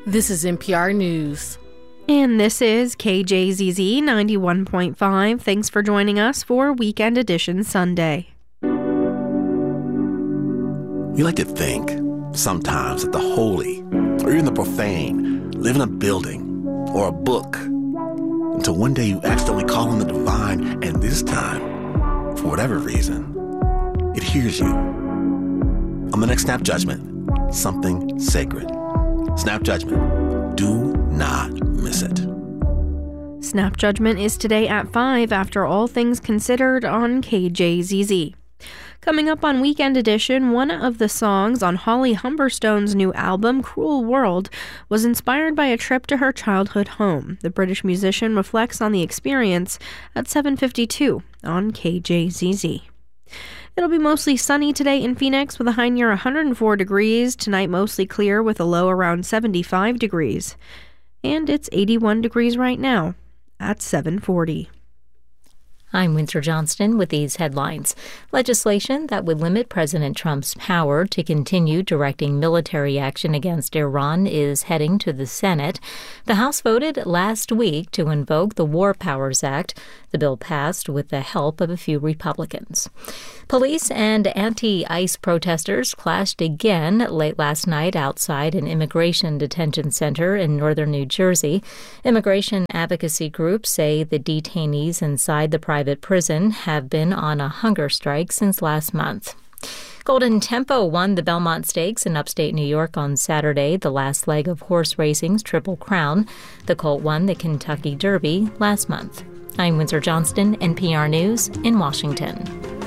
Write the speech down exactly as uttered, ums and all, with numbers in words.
This is N P R News. And this is K J Z Z ninety-one point five. Thanks for joining us for Weekend Edition Sunday. You like to think, sometimes, that the holy, or even the profane, live in a building or a book, until one day you accidentally call on the divine, and this time, for whatever reason, it hears you. On the next Snap Judgment, something sacred. Snap Judgment. Do not miss it. Snap Judgment is today at five after All Things Considered on K J Z Z. Coming up on Weekend Edition, one of the songs on Holly Humberstone's new album, Cruel World, was inspired by a trip to her childhood home. The British musician reflects on the experience at seven fifty-two on K J Z Z. It'll be mostly sunny today in Phoenix with a high near one hundred four degrees. Tonight mostly clear with a low around seventy-five degrees. And it's eighty-one degrees right now at seven forty. I'm Windsor Johnston with these headlines. Legislation that would limit President Trump's power to continue directing military action against Iran is heading to the Senate. The House voted last week to invoke the War Powers Act. The bill passed with the help of a few Republicans. Police and anti-ICE protesters clashed again late last night outside an immigration detention center in northern New Jersey. Immigration advocacy groups say the detainees inside the private prison have been on a hunger strike since last month. Golden Tempo won the Belmont Stakes in upstate New York on Saturday, the last leg of horse racing's Triple Crown. The colt won the Kentucky Derby last month. I'm Windsor Johnston, N P R News in Washington.